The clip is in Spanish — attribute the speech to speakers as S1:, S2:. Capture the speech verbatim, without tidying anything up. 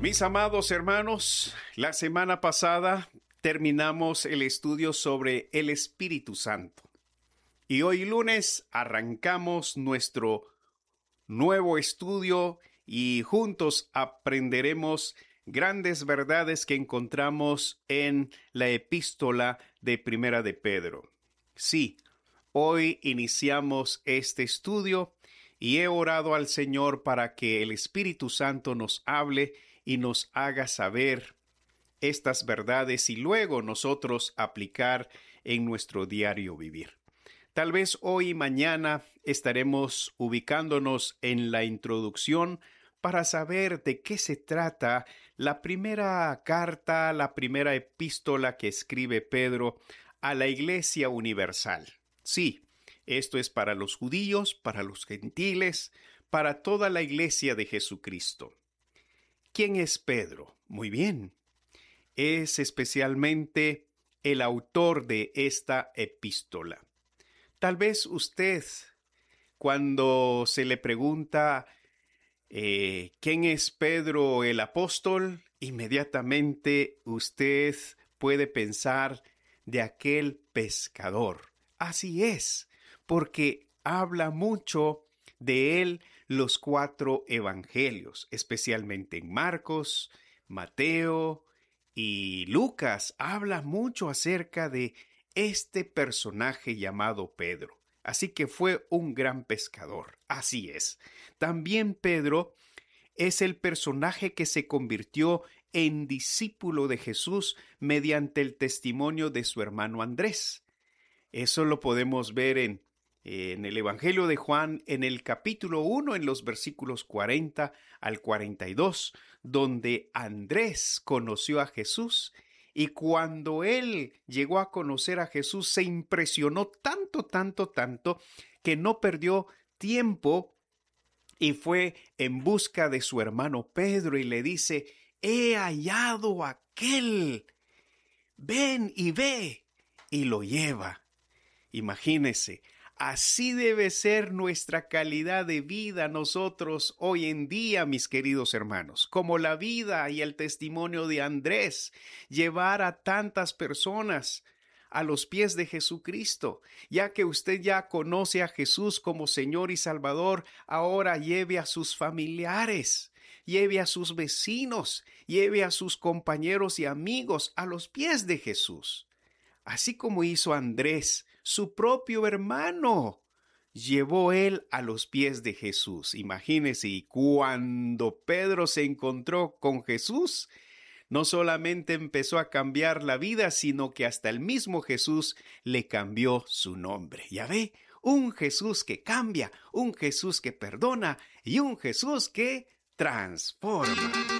S1: Mis amados hermanos, la semana pasada terminamos el estudio sobre el Espíritu Santo. Y hoy lunes arrancamos nuestro nuevo estudio y juntos aprenderemos grandes verdades que encontramos en la epístola de Primera de Pedro. Sí, hoy iniciamos este estudio y he orado al Señor para que el Espíritu Santo nos hable y nos haga saber estas verdades y luego nosotros aplicar en nuestro diario vivir. Tal vez hoy y mañana estaremos ubicándonos en la introducción para saber de qué se trata la primera carta, la primera epístola que escribe Pedro a la Iglesia Universal. Sí, esto es para los judíos, para los gentiles, para toda la Iglesia de Jesucristo. ¿Quién es Pedro? Muy bien. Es especialmente el autor de esta epístola. Tal vez usted, cuando se le pregunta eh, ¿quién es Pedro el apóstol?, inmediatamente usted puede pensar de aquel pescador. Así es, porque habla mucho de él los cuatro evangelios, especialmente en Marcos, Mateo y Lucas. Habla mucho acerca de este personaje llamado Pedro. Así que fue un gran pescador. Así es. También Pedro es el personaje que se convirtió en discípulo de Jesús mediante el testimonio de su hermano Andrés. Eso lo podemos ver en En el Evangelio de Juan, en el capítulo uno, en los versículos cuarenta al cuarenta y dos, donde Andrés conoció a Jesús y cuando él llegó a conocer a Jesús se impresionó tanto, tanto, tanto que no perdió tiempo y fue en busca de su hermano Pedro y le dice: «He hallado a aquel, ven y ve», y lo lleva. Imagínese. Así debe ser nuestra calidad de vida nosotros hoy en día, mis queridos hermanos, como la vida y el testimonio de Andrés, llevar a tantas personas a los pies de Jesucristo. Ya que usted ya conoce a Jesús como Señor y Salvador, ahora lleve a sus familiares, lleve a sus vecinos, lleve a sus compañeros y amigos a los pies de Jesús. Así como hizo Andrés, su propio hermano, llevó él a los pies de Jesús. Imagínese, y cuando Pedro se encontró con Jesús, no solamente empezó a cambiar la vida, sino que hasta el mismo Jesús le cambió su nombre. Ya ve, un Jesús que cambia, un Jesús que perdona y un Jesús que transforma.